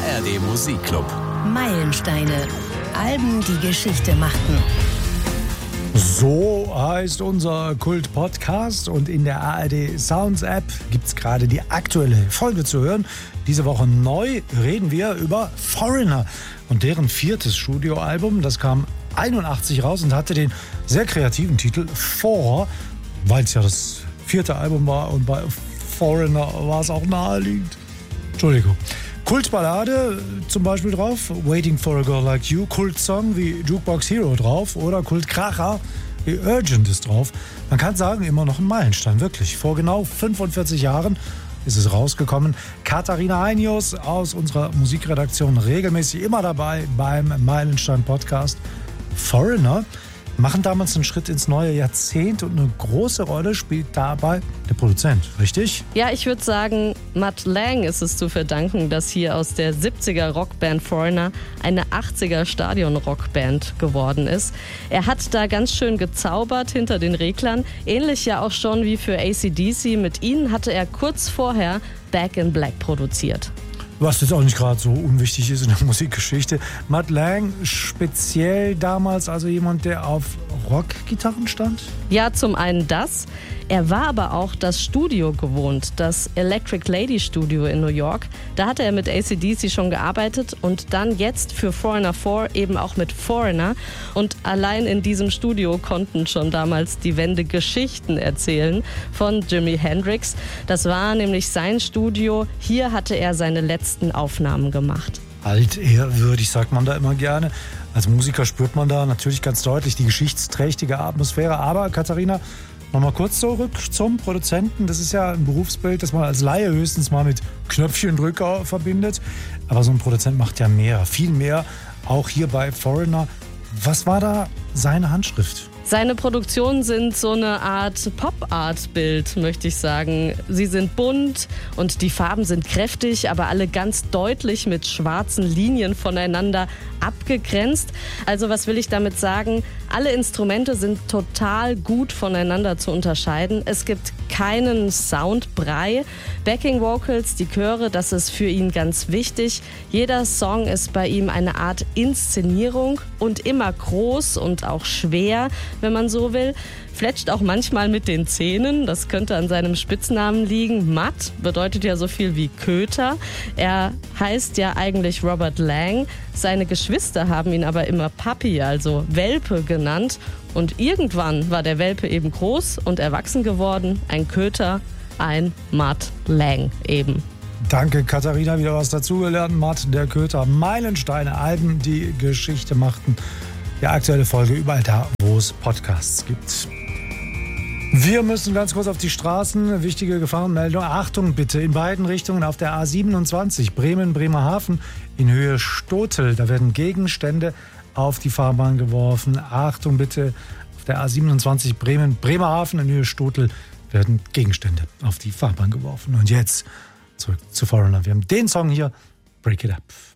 ARD Musikclub. Meilensteine. Alben, die Geschichte machten. So heißt unser Kult-Podcast und in der ARD Sounds App gibt es gerade die aktuelle Folge zu hören. Diese Woche neu reden wir über Foreigner und deren 4. Studioalbum. Das kam 81 raus und hatte den sehr kreativen Titel Four, weil es ja das 4. Album war und bei Foreigner war es auch naheliegend. Entschuldigung. Kultballade zum Beispiel drauf, Waiting for a Girl Like You, Kultsong wie Jukebox Hero drauf oder Kultkracher wie Urgent ist drauf. Man kann sagen, immer noch ein Meilenstein, wirklich. Vor genau 45 Jahren ist es rausgekommen. Katharina Heinius aus unserer Musikredaktion, regelmäßig immer dabei beim Meilenstein-Podcast. Foreigner machen damals einen Schritt ins neue Jahrzehnt und eine große Rolle spielt dabei der Produzent, richtig? Ja, ich würde sagen, Mutt Lange ist es zu verdanken, dass hier aus der 70er Rockband Foreigner eine 80er Stadion-Rockband geworden ist. Er hat da ganz schön gezaubert hinter den Reglern, ähnlich ja auch schon wie für AC/DC. Mit ihnen hatte er kurz vorher Back in Black produziert. Was jetzt auch nicht gerade so unwichtig ist in der Musikgeschichte. Mutt Lange speziell damals also jemand, der auf Rockgitarren stand? Ja, zum einen das. Er war aber auch das Studio gewohnt, das Electric Lady Studio in New York. Da hatte er mit AC/DC schon gearbeitet und dann jetzt für Foreigner 4 eben auch mit Foreigner. Und allein in diesem Studio konnten schon damals die Wände Geschichten erzählen von Jimi Hendrix. Das war nämlich sein Studio. Hier hatte er seine letzten Aufnahmen gemacht. Altehrwürdig, sagt man da immer gerne. Als Musiker spürt man da natürlich ganz deutlich die geschichtsträchtige Atmosphäre. Aber Katharina, nochmal kurz zurück zum Produzenten. Das ist ja ein Berufsbild, das man als Laie höchstens mal mit Knöpfchendrücker verbindet. Aber so ein Produzent macht ja mehr, viel mehr. Auch hier bei Foreigner. Was war da seine Handschrift? Seine Produktionen sind so eine Art Pop-Art-Bild, möchte ich sagen. Sie sind bunt und die Farben sind kräftig, aber alle ganz deutlich mit schwarzen Linien voneinander abgegrenzt. Also was will ich damit sagen? Alle Instrumente sind total gut voneinander zu unterscheiden. Es gibt keinen Soundbrei. Backing Vocals, die Chöre, das ist für ihn ganz wichtig. Jeder Song ist bei ihm eine Art Inszenierung und immer groß und auch schwer, wenn man so will. Fletscht auch manchmal mit den Zähnen, das könnte an seinem Spitznamen liegen. Mutt bedeutet ja so viel wie Köter. Er heißt ja eigentlich Robert Lange. Seine Geschwister haben ihn aber immer Puppy, also Welpe genannt. Und irgendwann war der Welpe eben groß und erwachsen geworden. Ein Köter, ein Mutt Lange eben. Danke, Katharina, wieder was dazugelernt. Mutt, der Köter, Meilensteine, Alben, die Geschichte machten. Die aktuelle Folge überall da, wo es Podcasts gibt. Wir müssen ganz kurz auf die Straßen. Wichtige Gefahrenmeldung. Achtung bitte, in beiden Richtungen auf der A27 Bremen-Bremerhaven in Höhe Stotel. Da werden Gegenstände auf die Fahrbahn geworfen. Achtung bitte, auf der A27 Bremen-Bremerhaven in Höhe Stotel werden Gegenstände auf die Fahrbahn geworfen. Und jetzt zurück zu Foreigner. Wir haben den Song hier, Break It Up.